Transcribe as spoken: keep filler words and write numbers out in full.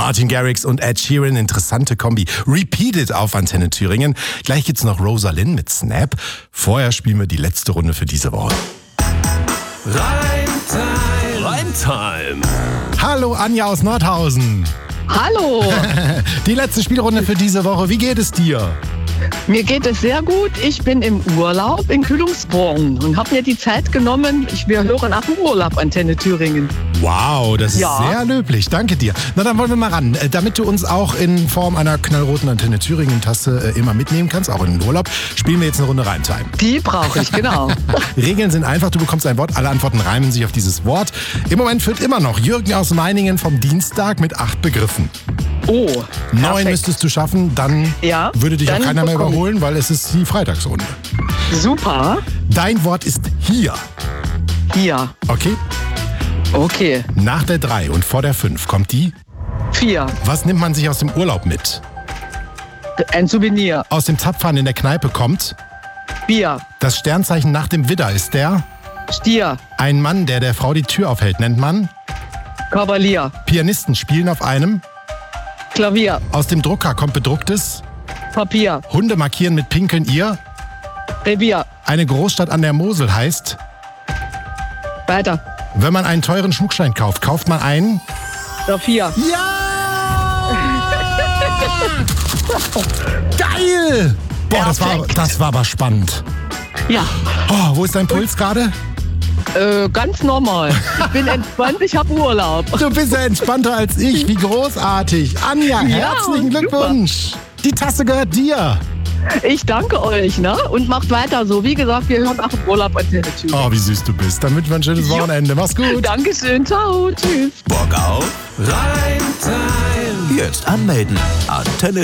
Martin Garrix und Ed Sheeran, interessante Kombi. Repeated auf Antenne Thüringen. Gleich gibt's noch Rosalind mit Snap. Vorher spielen wir die letzte Runde für diese Woche. Reimtime. Reimtime. Hallo Anja aus Nordhausen. Hallo, Die letzte Spielrunde für diese Woche. Wie geht es dir? mir geht es sehr gut. Ich bin im Urlaub in Kühlungsborn und habe mir die Zeit genommen. Ich, wir hören nach dem Urlaub Antenne Thüringen. Wow, das ist Ja. sehr löblich. Danke dir. Na, dann wollen wir mal ran. Äh, Damit du uns auch in Form einer knallroten Antenne Thüringen-Taste äh, immer mitnehmen kannst, auch in den Urlaub, spielen wir jetzt eine Runde Reimtime. Die brauche ich, genau. Regeln sind einfach, du bekommst ein Wort, alle Antworten reimen sich auf dieses Wort. Im Moment führt immer noch Jürgen aus Meiningen vom Dienstag mit acht Begriffen. Oh, Neun perfekt. müsstest du schaffen, dann Ja, würde dich auch dann keiner mehr bekomm ich. überholen, weil es ist die Freitagsrunde. Super. Dein Wort ist hier, Hier, okay? okay. Nach der drei und vor der fünf kommt die. Vier. Was nimmt man sich aus dem Urlaub mit? Ein Souvenir. Aus dem Zapfhahn in der Kneipe kommt. Bier. Das Sternzeichen nach dem Widder ist der. Stier. Ein Mann, der der Frau die Tür aufhält, nennt man. Kavalier. Pianisten spielen auf einem. Klavier. Aus dem Drucker kommt bedrucktes. Papier. Hunde markieren mit Pinkeln ihr. Revier. Eine Großstadt an der Mosel heißt. Weiter. Wenn man einen teuren Schmuckstein kauft, kauft man einen. Saphir. Ja! Geil! Boah, das war, Perfekt. das war aber spannend. Ja, Oh, wo ist dein Puls gerade? äh, ganz normal. Ich bin entspannt, ich habe Urlaub. Du bist ja entspannter als ich. Wie großartig. Anja, herzlichen super. Glückwunsch. Die Tasse gehört dir. Ich danke euch, ne? Und macht weiter so. Wie gesagt, wir hören nach dem Urlaub Antenne Thüringen. Oh, wie süß du bist. Damit wir ein schönes Jo. Wochenende. Mach's gut. Dankeschön, ciao, tschüss. Bock auf Reimtime. Jetzt anmelden. Antenne